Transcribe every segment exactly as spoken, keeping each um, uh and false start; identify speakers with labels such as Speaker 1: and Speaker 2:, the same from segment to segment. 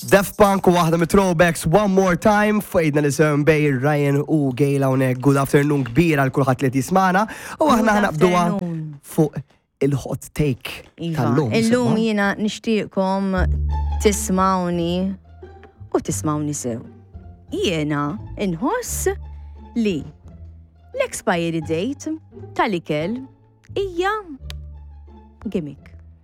Speaker 1: Daft Punk u waħda mit throwbacks One More Time fejna li sem bej Ryan u Gejla unek good afternoon kbira għal kulħadd li tismana u aħna ħanabduha fuq il-hot take tal-lum.
Speaker 2: Illum jiena nixtieqkom tismawni u tismawni sew. Jiena inħoss li l-expiry date tal-ikel hija gimmick.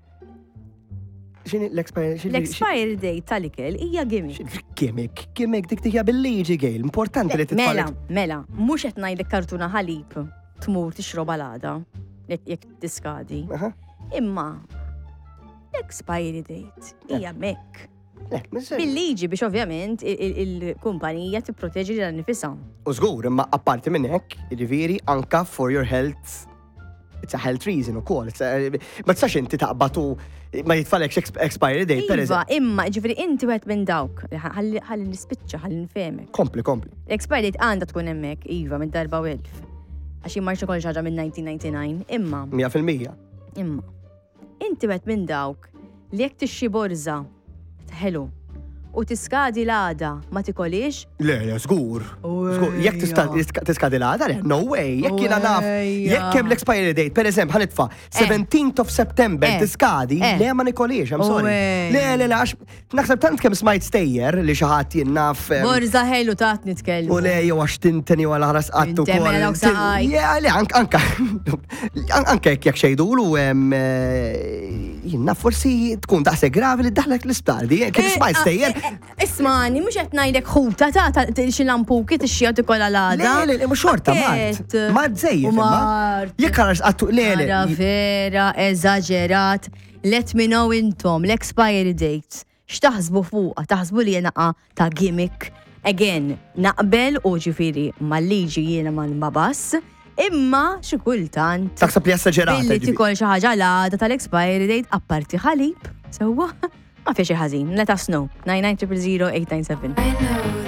Speaker 1: Xini l-expiry
Speaker 2: L-expiry date tal-ikel hija gimmick.
Speaker 1: Gimmick, gimmick dik tija bil-liġi Gejl, importanti li
Speaker 2: Mela,
Speaker 1: titfallet.
Speaker 2: mela, mhux qed ngħidlek kartuna ħalib tmur tixrob għal jekk tiskadi. Imma l-expiry date hija mek. Bil-liġi biex ovvjament il-kumpanija tipproteġi lil nifisha.
Speaker 1: U żgur, imma apparti minn hekk, jiġifieri anka for your health. It's a health reason ukoll. Ma tistax inti taqbad u ma jitfalekx expiry date, per
Speaker 2: Iva, imma ġifieri inti wieħed minn dawk ħalli nispiċċa, ħalli nfehmek.
Speaker 1: Kompli, kompli.
Speaker 2: L-expiry date għandha tkun hemmhekk, iva, minn darba u elf. Għax jien ma rridx ikoll ħaġa minn nineteen ninety-nine, imma.
Speaker 1: Mija fil-mija.
Speaker 2: Imma. Inti wieħed minn dawk li jekk tixxi borża ħelu u tiskadi l-għada ma tikolix?
Speaker 1: Le, le, żgur. Żgur. Jekk tiskadi l-għada, le, no way. Jekk jiena naf, jekk hemm l-expiry date, per eżempju, ħanitfa' seventeenth of September tiskadi, le ma nikolix, I'm sorry. Le, le, le, għax naħseb tant kemm smajt stejjer li xi ħadd jien naf.
Speaker 2: Borża ħelu taħt nitkellmu.
Speaker 1: U le, jew għax tinteni wara ħras qatt ukoll. Le, anka anka jekk jekk xejdulu jien naf forsi tkun daqshekk gravi li ddaħlek l-isptar di, kif smajt stejjer.
Speaker 2: Ismani, mux għet najdek ħuta ta' xi lampuki t-xija t-kolla l-għada.
Speaker 1: Le, le, mux xorta, Mart. Mart zejjed.
Speaker 2: Mart.
Speaker 1: Jekk għarax għattu, le, le.
Speaker 2: Għara vera, eżagġerat. Let me know intom, l-expiry dates. X'taħsbu fuqa, taħsbu li jena ta' gimmick. Again, naqbel u ġifiri mal-liġi jena mal-mabas. Imma xi kultant.
Speaker 1: Taħseb li esaġerata.
Speaker 2: Billi tikol xi ħaġa l-għada tal-expiry date apparti ħalib. Sewwa. Ma fi xi ħażin, let us know. nine nine zero zero eight nine seven.